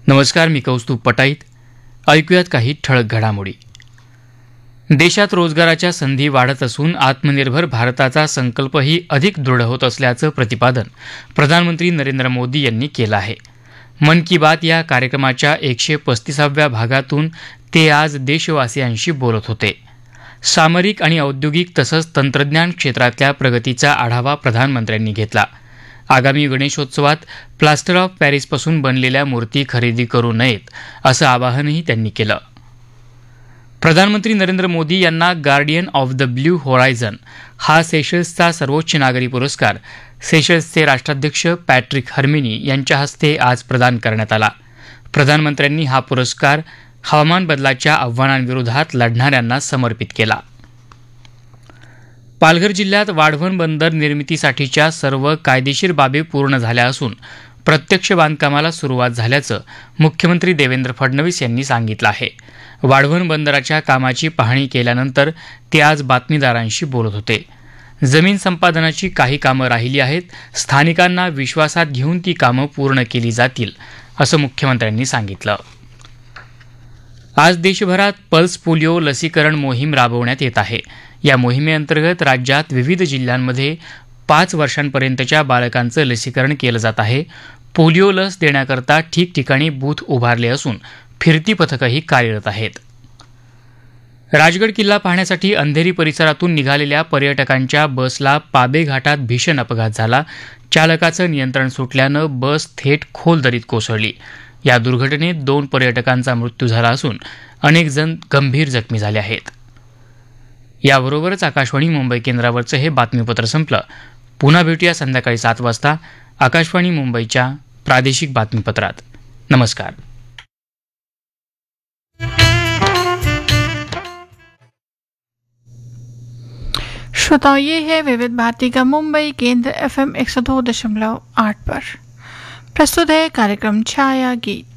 नमस्कार, मी कौस्तुभ पटाईत. ऐकूयात काही ठळक घडामोडी. देशात रोजगाराच्या संधी वाढत असून आत्मनिर्भर भारताचा संकल्पही अधिक दृढ होत असल्याचं प्रतिपादन प्रधानमंत्री नरेंद्र मोदी यांनी केलं आहे. मन की बात या कार्यक्रमाच्या 135व्या भागातून ते आज देशवासियांशी बोलत होते. सामरिक आणि औद्योगिक तसंच तंत्रज्ञान क्षेत्रातल्या प्रगतीचा आढावा प्रधानमंत्र्यांनी घेतला. आगामी गणेशोत्सवात प्लास्टर ऑफ पॅरिसपासून बनलेल्या मूर्ती खरेदी करू नयेत असं आवाहनही त्यांनी केलं. प्रधानमंत्री नरेंद्र मोदी यांना guardian of the blue horizon हा सेशल्सचा सर्वोच्च नागरी पुरस्कार सेशल्सचे राष्ट्राध्यक्ष पॅट्रिक हर्मिनी यांच्या हस्ते आज प्रदान करण्यात आला. प्रधानमंत्र्यांनी हा पुरस्कार हवामान बदलाच्या आव्हानांविरोधात लढणाऱ्यांना समर्पित केला. पालघर जिल्ह्यात वाढवण बंदर निर्मितीसाठीच्या सर्व कायदेशीर बाबी पूर्ण झाल्या असून प्रत्यक्ष बांधकामाला सुरुवात झाल्याचं मुख्यमंत्री देवेंद्र फडणवीस यांनी सांगितलं आहे. वाढवण बंदराच्या कामाची पाहणी केल्यानंतर ते आज बातमीदारांशी बोलत होते. जमीन संपादनाची काही कामं राहिली आहेत. स्थानिकांना विश्वासात घेऊन ती कामं पूर्ण केली जातील असं मुख्यमंत्र्यांनी सांगितलं. आज देशभरात पल्स पोलिओ लसीकरण मोहीम राबवण्यात येत आहे. या मोहिमेअंतर्गत राज्यात विविध जिल्ह्यांमध्ये 5 वर्षांपर्यंतच्या बालकांचं लसीकरण केलं जात आहे. पोलिओ लस देण्याकरता ठिकठिकाणी बूथ उभारले असून फिरती पथकंही कार्यरत आहेत. राजगड किल्ला पाहण्यासाठी अंधेरी परिसरातून निघालेल्या पर्यटकांच्या बसला पाबे घाटात भीषण अपघात झाला. चालकाचं नियंत्रण सुटल्यानं बस थेट खोल दरीत कोसळली. या दुर्घटनेत 2 पर्यटकांचा मृत्यू झाला असून अनेक जण गंभीर जखमी झाले आहेत. याबरोबरच आकाशवाणी मुंबई केंद्रावरचं हे बातमीपत्र संपलं. पुन्हा भेटूया संध्याकाळी 7 वाजता आकाशवाणी मुंबईच्या प्रादेशिक बातमीपत्रात. नमस्कार. श्रोताओं, ये है विविध भारती का मुंबई केंद्र FM 102.8 पर. प्रस्तुत है कार्यक्रम छाया गीत.